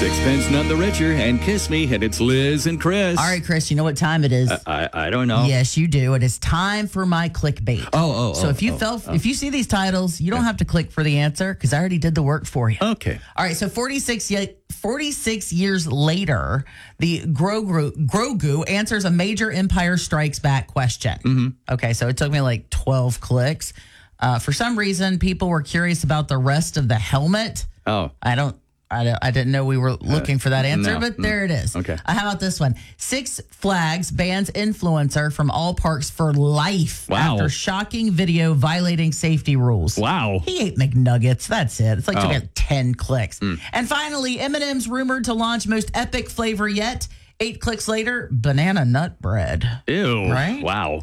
Sixpence None the Richer and Kiss Me, and it's Liz and Chris. All right, Chris, you know what time it is? I don't know. Yes, you do. It is time for my clickbait. So if you see these titles, you don't have to click for the answer because I already did the work for you. Okay. All right, so 46 years later, the Grogu answers a major Empire Strikes Back question. Mm-hmm. Okay, so it took me like 12 clicks. For some reason, people were curious about the rest of the helmet. Oh. I didn't know we were looking for that answer, no. but there it is. Okay. How about this one? Six Flags bans influencer from all parks for life after shocking video violating safety rules. Wow. He ate McNuggets. That's it. It's like to get 10 clicks. And finally, M&M's rumored to launch most epic flavor yet. 8 clicks later, banana nut bread. Ew. Right? Wow.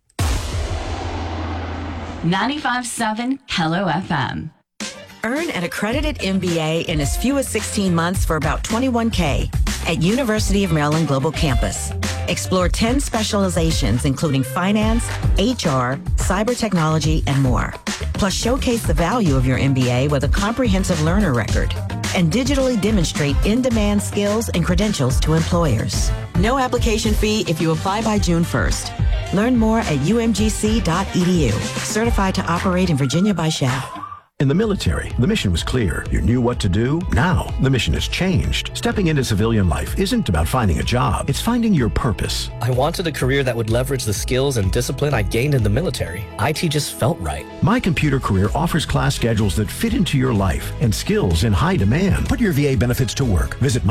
95.7 Hello FM. Earn an accredited MBA in as few as 16 months for about $21K at University of Maryland Global Campus. Explore 10 specializations, including finance, HR, cyber technology, and more. Plus, showcase the value of your MBA with a comprehensive learner record and digitally demonstrate in-demand skills and credentials to employers. No application fee if you apply by June 1st. Learn more at umgc.edu. Certified to operate in Virginia by Shell. In the military, the mission was clear. You knew what to do. Now, the mission has changed. Stepping into civilian life isn't about finding a job. It's finding your purpose. I wanted a career that would leverage the skills and discipline I gained in the military. IT just felt right. My Computer Career offers class schedules that fit into your life and skills in high demand. Put your VA benefits to work. Visit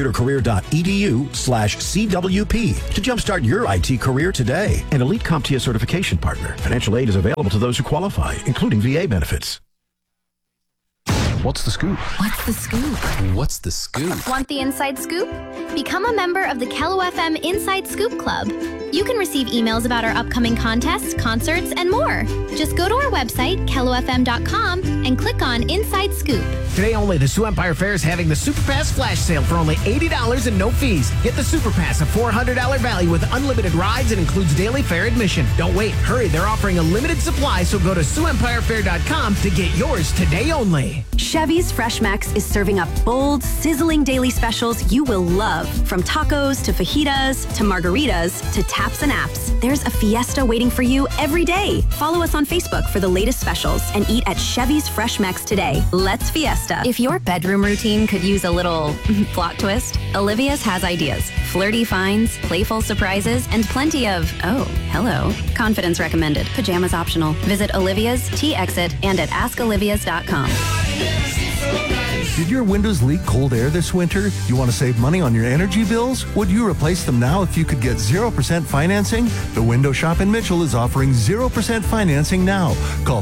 mycomputercareer.edu/CWP to jumpstart your IT career today. An elite CompTIA certification partner. Financial aid is available to those who qualify, including VA benefits. What's the scoop? What's the scoop? What's the scoop? Want the inside scoop? Become a member of the Kello FM Inside Scoop Club. You can receive emails about our upcoming contests, concerts, and more. Just go to our website, kellofm.com, and click on Inside Scoop. Today only, the Sioux Empire Fair is having the Super Pass flash sale for only $80 and no fees. Get the Super Pass, a $400 value with unlimited rides and includes daily fair admission. Don't wait, hurry, they're offering a limited supply, so go to SiouxEmpireFair.com to get yours today only. Chevy's Fresh Max is serving up bold, sizzling daily specials you will love. From tacos to fajitas to margaritas to taps and apps, there's a fiesta waiting for you every day. Follow us on Facebook for the latest specials and eat at Chevy's Fresh Max today. Let's fiesta. If your bedroom routine could use a little plot twist, Olivia's has ideas. Flirty finds, playful surprises, and plenty of, oh, hello. Confidence recommended. Pajamas optional. Visit Olivia's, T-Exit, and at askolivias.com. Did your windows leak cold air this winter? You want to save money on your energy bills? Would you replace them now if you could get 0% financing? The Window Shop in Mitchell is offering 0% financing now. Call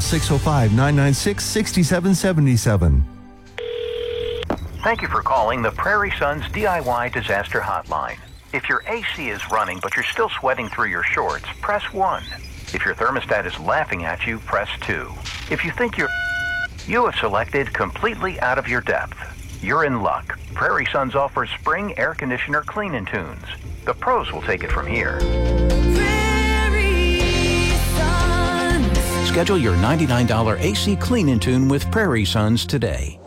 605-996-6777. Thank you for calling the Prairie Sons DIY Disaster Hotline. If your AC is running but you're still sweating through your shorts, press 1. If your thermostat is laughing at you, press 2. If you think you have selected completely out of your depth. You're in luck. Prairie Sons offers spring air conditioner clean-in tunes. The pros will take it from here. Schedule your $99 AC clean-in tune with Prairie Sons today.